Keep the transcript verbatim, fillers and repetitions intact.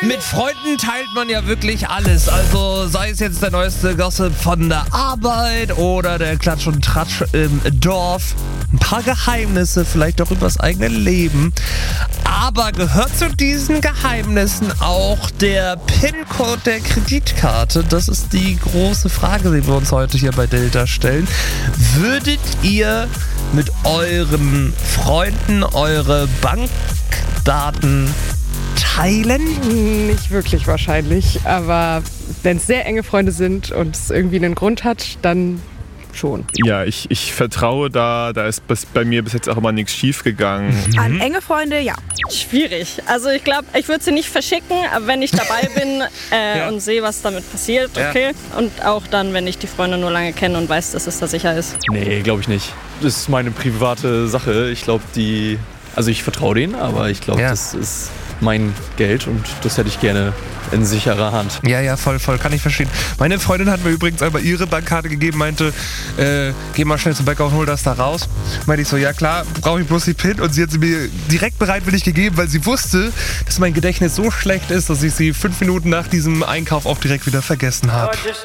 Mit Freunden teilt man ja wirklich alles. Also sei es jetzt der neueste Gossip von der Arbeit oder der Klatsch und Tratsch im Dorf. Ein paar Geheimnisse, vielleicht auch übers eigene Leben. Aber gehört zu diesen Geheimnissen auch der PIN-Code der Kreditkarte? Das ist die große Frage, die wir uns heute hier bei Delta stellen. Würdet ihr mit euren Freunden eure Bankdaten teilen? Nicht wirklich wahrscheinlich, aber wenn es sehr enge Freunde sind und es irgendwie einen Grund hat, dann schon. Ja, ich, ich vertraue da, da ist bis, bei mir bis jetzt auch immer nichts schief gegangen. Mhm. An enge Freunde, ja. Schwierig. Also ich glaube, ich würde sie nicht verschicken, aber wenn ich dabei bin äh, Ja. und sehe, was damit passiert, okay. Ja. Und auch dann, wenn ich die Freunde nur lange kenne und weiß, dass es da sicher ist. Nee, glaube ich nicht. Das ist meine private Sache. Ich glaube, die... Also ich vertraue denen, aber ich glaube, Ja. das ist mein Geld und das hätte ich gerne in sicherer Hand. Ja, ja, voll, voll, kann ich verstehen. Meine Freundin hat mir übrigens einmal ihre Bankkarte gegeben, meinte, äh, geh mal schnell zum Bäcker und hol das da raus. Meinte ich so, ja klar, brauche ich bloß die PIN, und sie hat sie mir direkt bereitwillig gegeben, weil sie wusste, dass mein Gedächtnis so schlecht ist, dass ich sie fünf Minuten nach diesem Einkauf auch direkt wieder vergessen habe.